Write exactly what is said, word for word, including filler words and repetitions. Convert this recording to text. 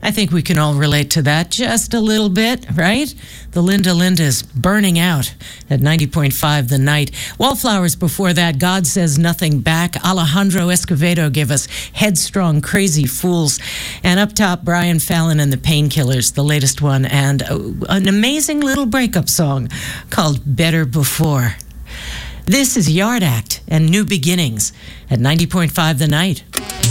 I think we can all relate to that just a little bit, right? The Linda Lindas burning out at ninety point five The Night. Wallflowers before that, God Says Nothing Back. Alejandro Escovedo gave us Headstrong Crazy Fools. And up top, Brian Fallon and the Painkillers, the latest one, and an amazing little breakup song called Better Before. This is Yard Act and New Beginnings at ninety point five The Night.